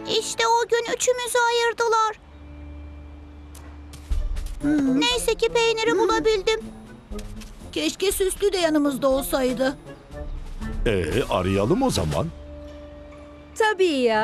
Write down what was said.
İşte o gün üçümüzü ayırdılar. Neyse ki peyniri bulabildim. Keşke Süslü de yanımızda olsaydı. Arayalım o zaman. Tabii ya.